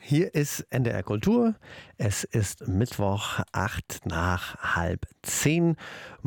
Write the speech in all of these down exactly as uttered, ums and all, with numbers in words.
Hier ist N D R Kultur. Es ist Mittwoch, acht nach halb zehn.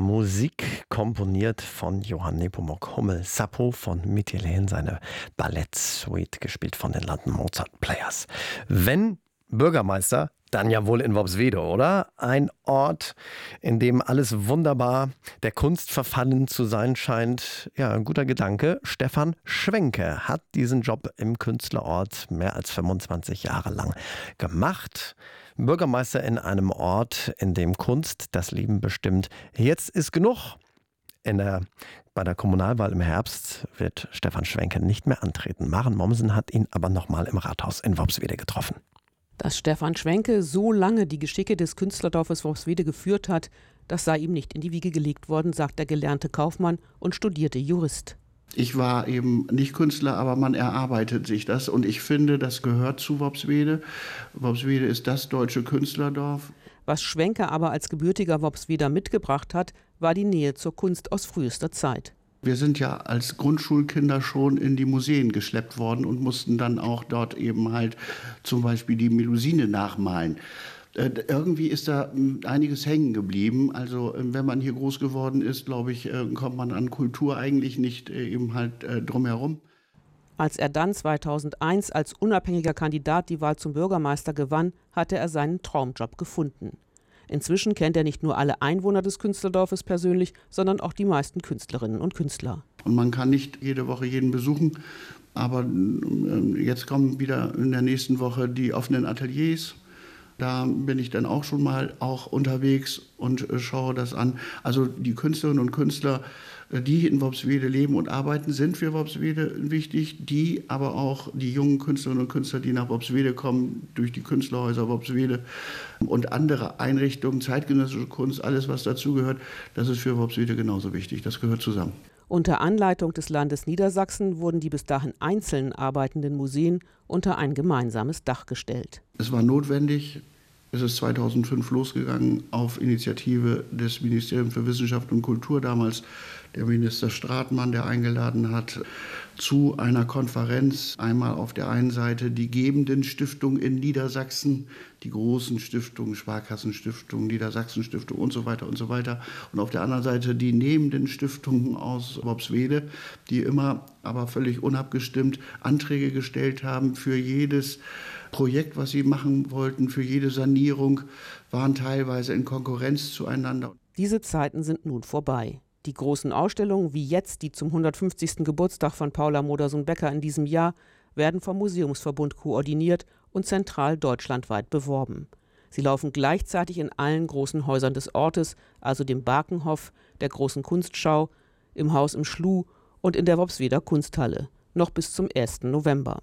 Musik komponiert von Johann Nepomuk Hummel. Sappho von Mytilene, seine Ballettsuite, gespielt von den London Mozart Players. Wenn Bürgermeister, dann ja wohl in Worpswede, oder? Ein Ort, in dem alles wunderbar der Kunst verfallen zu sein scheint. Ja, ein guter Gedanke. Stefan Schwenke hat diesen Job im Künstlerort mehr als fünfundzwanzig Jahre lang gemacht. Bürgermeister in einem Ort, in dem Kunst das Leben bestimmt. Jetzt ist genug. In der, bei der Kommunalwahl im Herbst wird Stefan Schwenke nicht mehr antreten. Maren Mommsen hat ihn aber nochmal im Rathaus in Worpswede getroffen. Dass Stefan Schwenke so lange die Geschicke des Künstlerdorfes Worpswede geführt hat, das sei ihm nicht in die Wiege gelegt worden, sagt der gelernte Kaufmann und studierte Jurist. Ich war eben nicht Künstler, aber man erarbeitet sich das. Und ich finde, das gehört zu Worpswede. Worpswede ist das deutsche Künstlerdorf. Was Schwenke aber als gebürtiger Worpsweder mitgebracht hat, war die Nähe zur Kunst aus frühester Zeit. Wir sind ja als Grundschulkinder schon in die Museen geschleppt worden und mussten dann auch dort eben halt zum Beispiel die Melusine nachmalen. Äh, irgendwie ist da äh, einiges hängen geblieben. Also äh, wenn man hier groß geworden ist, glaube ich, äh, kommt man an Kultur eigentlich nicht äh, eben halt äh, drumherum. Als er dann zweitausendeins als unabhängiger Kandidat die Wahl zum Bürgermeister gewann, hatte er seinen Traumjob gefunden. Inzwischen kennt er nicht nur alle Einwohner des Künstlerdorfes persönlich, sondern auch die meisten Künstlerinnen und Künstler. Und man kann nicht jede Woche jeden besuchen, aber jetzt kommen wieder in der nächsten Woche die offenen Ateliers. Da bin ich dann auch schon mal auch unterwegs und schaue das an. Also die Künstlerinnen und Künstler, die in Worpswede leben und arbeiten, sind für Worpswede wichtig. Die, aber auch die jungen Künstlerinnen und Künstler, die nach Worpswede kommen, durch die Künstlerhäuser Worpswede und andere Einrichtungen, zeitgenössische Kunst, alles was dazugehört, das ist für Worpswede genauso wichtig. Das gehört zusammen. Unter Anleitung des Landes Niedersachsen wurden die bis dahin einzeln arbeitenden Museen unter ein gemeinsames Dach gestellt. Es war notwendig. Es ist zweitausendfünf losgegangen auf Initiative des Ministeriums für Wissenschaft und Kultur, damals der Minister Stratmann, der eingeladen hat zu einer Konferenz. Einmal auf der einen Seite die gebenden Stiftungen in Niedersachsen, die großen Stiftungen, Sparkassenstiftungen, Niedersachsenstiftung und so weiter und so weiter. Und auf der anderen Seite die nehmenden Stiftungen aus Worpswede, die immer, aber völlig unabgestimmt Anträge gestellt haben für jedes Projekt, was sie machen wollten, für jede Sanierung, waren teilweise in Konkurrenz zueinander. Diese Zeiten sind nun vorbei. Die großen Ausstellungen, wie jetzt die zum hundertfünfzigsten Geburtstag von Paula Modersohn-Becker in diesem Jahr, werden vom Museumsverbund koordiniert und zentral deutschlandweit beworben. Sie laufen gleichzeitig in allen großen Häusern des Ortes, also dem Barkenhof, der Großen Kunstschau, im Haus im Schluh und in der Worpsweder Kunsthalle, noch bis zum ersten November.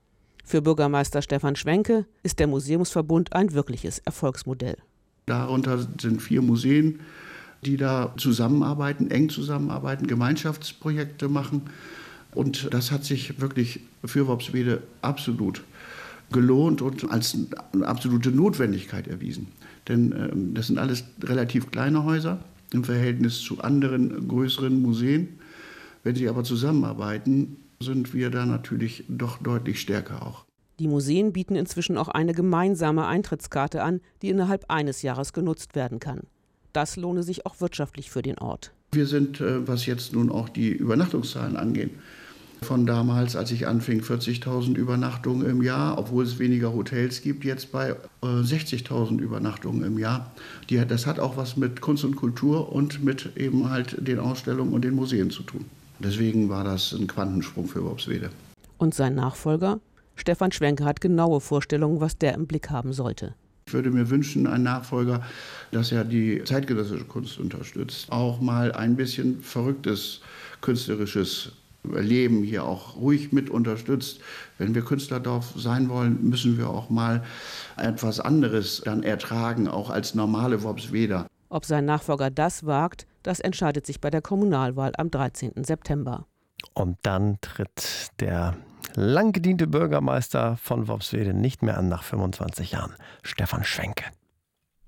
Für Bürgermeister Stefan Schwenke ist der Museumsverbund ein wirkliches Erfolgsmodell. Darunter sind vier Museen, die da zusammenarbeiten, eng zusammenarbeiten, Gemeinschaftsprojekte machen. Und das hat sich wirklich für Worpswede absolut gelohnt und als eine absolute Notwendigkeit erwiesen. Denn äh, das sind alles relativ kleine Häuser im Verhältnis zu anderen größeren Museen. Wenn sie aber zusammenarbeiten, sind wir da natürlich doch deutlich stärker auch. Die Museen bieten inzwischen auch eine gemeinsame Eintrittskarte an, die innerhalb eines Jahres genutzt werden kann. Das lohne sich auch wirtschaftlich für den Ort. Wir sind, was jetzt nun auch die Übernachtungszahlen angeht, von damals, als ich anfing, vierzigtausend Übernachtungen im Jahr, obwohl es weniger Hotels gibt, jetzt bei sechzigtausend Übernachtungen im Jahr. Die, das hat auch was mit Kunst und Kultur und mit eben halt den Ausstellungen und den Museen zu tun. Deswegen war das ein Quantensprung für Worpswede. Und sein Nachfolger? Stefan Schwenke hat genaue Vorstellungen, was der im Blick haben sollte. Ich würde mir wünschen, ein Nachfolger, dass er die zeitgenössische Kunst unterstützt. Auch mal ein bisschen verrücktes künstlerisches Leben hier auch ruhig mit unterstützt. Wenn wir Künstlerdorf sein wollen, müssen wir auch mal etwas anderes dann ertragen, auch als normale Worpsweder. Ob sein Nachfolger das wagt, das entscheidet sich bei der Kommunalwahl am dreizehnten September. Und dann tritt der lang gediente Bürgermeister von Worpswede nicht mehr an nach fünfundzwanzig Jahren, Stefan Schwenke.